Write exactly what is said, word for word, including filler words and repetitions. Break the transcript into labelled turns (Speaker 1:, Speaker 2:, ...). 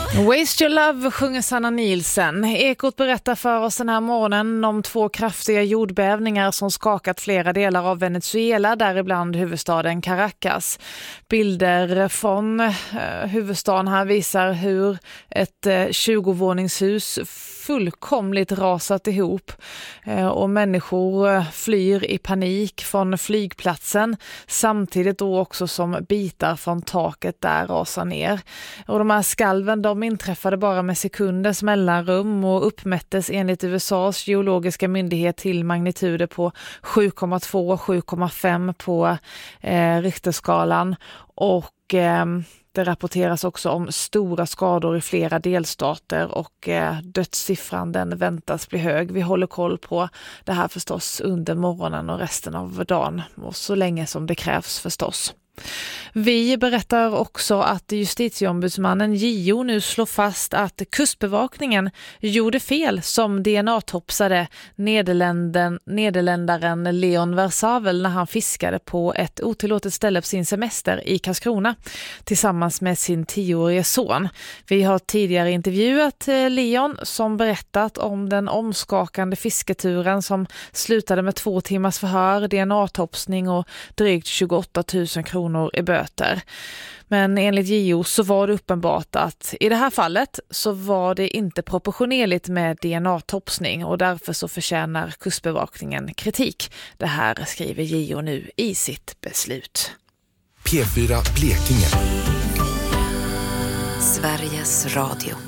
Speaker 1: Waste Your Love sjunger Sanna Nielsen. Ekot berättar för oss den här morgonen om två kraftiga jordbävningar som skakat flera delar av Venezuela, däribland huvudstaden Caracas. Bilder från eh, huvudstaden här visar hur ett eh, tjugo-våningshus fullkomligt rasat ihop eh, och människor eh, flyr i panik från flygplatsen, samtidigt då också som bitar från taket där rasar ner. Och de här skalven, de inträffade bara med sekunders mellanrum och uppmättes enligt U S A:s geologiska myndighet till magnituder på sju komma två och sju komma fem på eh, Richterskalan. Och eh, det rapporteras också om stora skador i flera delstater och eh, dödssiffran den väntas bli hög. Vi håller koll på det här förstås under morgonen och resten av dagen och så länge som det krävs förstås. Vi berättar också att justitieombudsmannen J O nu slår fast att kustbevakningen gjorde fel som D N A-topsade Nederländen, nederländaren Leon Versavel när han fiskade på ett otillåtet ställe på sin semester i Karlskrona tillsammans med sin tioårige son. Vi har tidigare intervjuat Leon som berättat om den omskakande fisketuren som slutade med två timmars förhör, D N A-topsning och drygt tjugoåtta tusen kronor i böter. Men enligt J O så var det uppenbart att i det här fallet så var det inte proportionerligt med D N A-topsning och därför så förtjänar kustbevakningen kritik. Det här skriver J O nu i sitt beslut.
Speaker 2: P fyra Blekinge.
Speaker 3: Sveriges Radio.